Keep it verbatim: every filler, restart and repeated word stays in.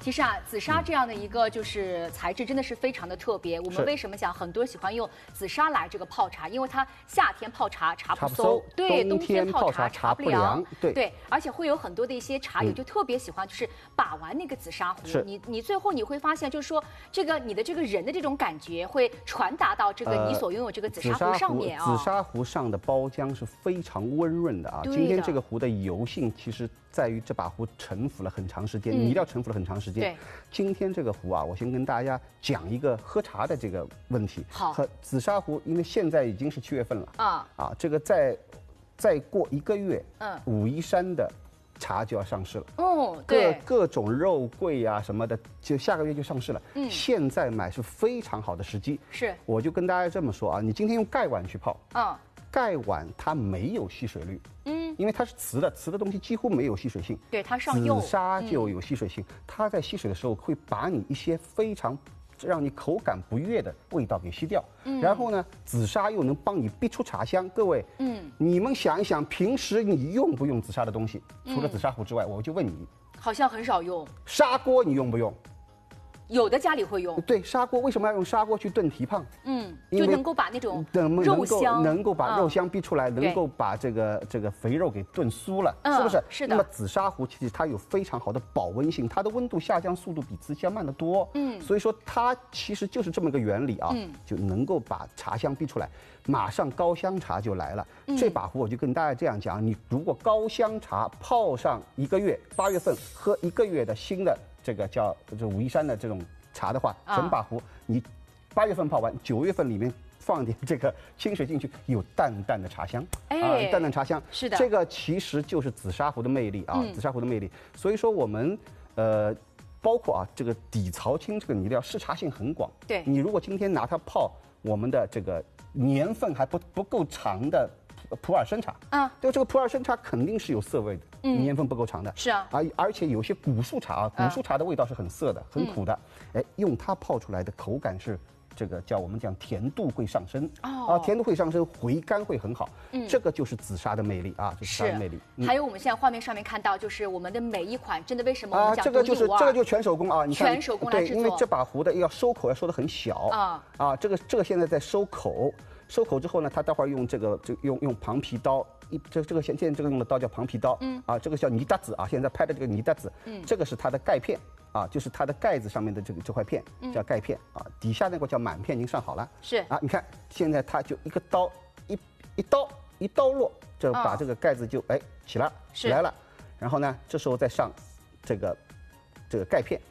其实啊，紫砂这样的一个就是材质真的是非常的特别。我们为什么讲很多人喜欢用紫砂来这个泡茶？因为它夏天泡茶茶不馊，对，冬天泡茶茶不凉， 对对，而且会有很多的一些茶友就特别喜欢就是把玩那个紫砂壶。你你最后你会发现，就是说这个你的这个人的这种感觉会传达到这个你所拥有这个紫砂壶上面啊。 紫砂壶上的包浆是非常温润的啊。今天这个壶的油性其实在于这把壶沉浮了很长时间，你一定要沉浮了很长时间。对，今天这个壶啊，我先跟大家讲一个喝茶的这个问题。 好， 和紫砂壶，因为现在已经是七月份了啊啊，这个再再过一个月，嗯，武夷山的茶就要上市了。 哦，对， 各各种肉桂啊什么的，就下个月就上市了。嗯，现在买是非常好的时机。 是， 我就跟大家这么说啊，你今天用盖碗去泡， 嗯， 盖碗它没有吸水率。嗯，因为它是瓷的，瓷的东西几乎没有吸水性。 对，它上釉。 紫砂就有吸水性，嗯、它在吸水的时候会把你一些非常让你口感不悦的味道给吸掉。嗯，然后呢，紫砂又能帮你逼出茶香。各位，嗯，你们想一想，平时你用不用紫砂的东西？除了紫砂壶之外，我就问你， 好像很少用。 砂锅你用不用？ 有的家里会用。 对，砂锅为什么要用砂锅去炖蹄膀？ 嗯，就能够把那种肉香， 能够把肉香逼出来，能够把这个这个肥肉给炖酥了，是不是？ 是的。 那么紫砂壶其实它有非常好的保温性，它的温度下降速度比瓷香慢得多。嗯，所以说它其实就是这么个原理啊，就能够把茶香逼出来，马上高香茶就来了。这把壶我就跟大家这样讲，你如果高香茶泡上一个月，八月份喝一个月的新的。这个叫这武夷山的这种茶的话，整把壶你八月份泡完，九月份里面放点这个清水进去，有淡淡的茶香，哎、啊，淡淡茶香。 是的， 这个其实就是紫砂壶的魅力啊，嗯、紫砂壶的魅力。所以说我们呃，包括啊这个底槽青这个泥料适茶性很广。 对， 你如果今天拿它泡我们的这个年份还不不够长的。普洱生茶啊，对，这个普洱生茶肯定是有涩味的，嗯，年份不够长的， 是啊， 而而且有些古树茶啊，古树茶的味道是很涩的，很苦的，哎，用它泡出来的口感是这个叫我们讲甜度会上升，哦，啊，甜度会上升，回甘会很好，嗯，这个就是紫砂的魅力啊，就是紫砂的魅力。 还有我们现在画面上面看到，就是我们的每一款真的为什么我们讲啊，这个就是这个就全手工啊，你看全手工来制作， 对，因为这把壶的要收口要收得很小啊啊，这个这个现在在收口。收口之后呢，他待会儿用这个这用用旁皮刀，一这这个现现在这个用的刀叫旁皮刀，嗯啊，这个叫泥搭子啊，现在拍的这个泥搭子，嗯，这个是它的盖片啊，就是它的盖子上面的这个这块片叫盖片啊，底下那个叫满片已经上好了， 是啊，你看现在它就一个刀一一刀一刀落，这把这个盖子就哎起来起来了，然后呢，这时候再上这个这个盖片，